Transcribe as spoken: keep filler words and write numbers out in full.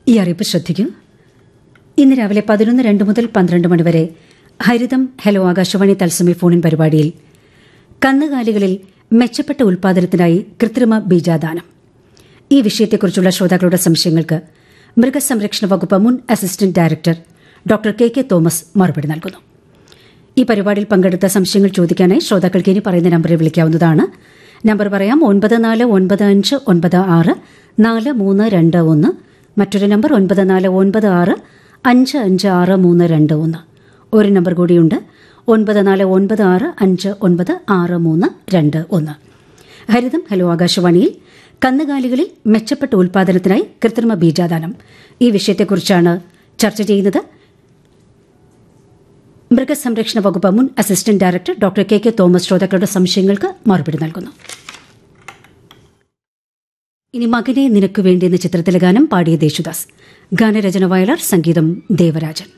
ഈ അറിയിപ്പ് ശ്രദ്ധിക്കൂ. ഇന്ന് രാവിലെ പതിനൊന്ന് രണ്ട് മുതൽ പന്ത്രണ്ട് മണിവരെ ഹരിതം ഹലോ ആകാശവാണി തത്സമയ ഫോണിൻ പരിപാടിയിൽ കന്നുകാലികളിൽ മെച്ചപ്പെട്ട ഉൽപാദനത്തിനായി കൃത്രിമ ബീജാദാനം, ഈ വിഷയത്തെക്കുറിച്ചുള്ള ശ്രോതാക്കളുടെ സംശയങ്ങൾക്ക് മൃഗസംരക്ഷണ വകുപ്പ് മുൻ assistant director doctor K K Thomas മറുപടി നൽകുന്നു. ഈ പരിപാടിയിൽ പങ്കെടുത്ത സംശയങ്ങൾ ചോദിക്കാനായി ശ്രോതാക്കൾക്ക് ഇനി പറയുന്ന നമ്പറിൽ വിളിക്കാവുന്നതാണ്. നമ്പർ പറയാം: ഒൻപത് നാല് ഒൻപത് അഞ്ച് ഒൻപത് ആറ് നാല് മൂന്ന് രണ്ട് ഒന്ന്. മറ്റൊരു നമ്പർ ഒൻപത് നാല് ഒൻപത് ആറ് അഞ്ച് അഞ്ച് ആറ് മൂന്ന് രണ്ട് ഒന്ന്. ഒരു നമ്പർ കൂടിയുണ്ട്: ഒൻപത് നാല് ഒൻപത് ആറ് അഞ്ച് ഒൻപത് ആറ് മൂന്ന് രണ്ട് ഒന്ന്. ഹരിതം ഹലോ ആകാശവാണിയിൽ കന്നുകാലികളിൽ മെച്ചപ്പെട്ട ഉൽപാദനത്തിനായി കൃത്രിമ ബീജാദാനം, ഈ വിഷയത്തെക്കുറിച്ചാണ് ചർച്ച ചെയ്യുന്നത്. മൃഗസംരക്ഷണ വകുപ്പ് മുൻ assistant director doctor K K Thomas ശ്രോതാക്കളുടെ സംശയങ്ങൾക്ക് മറുപടി നൽകുന്നു. ഇനി മകനെ നിനക്കു വേണ്ടി എന്ന ചിത്രത്തിലെ ഗാനം പാടിയ യേശുദാസ്, ഗാനരചന വയലാർ, സംഗീതം ദേവരാജൻ.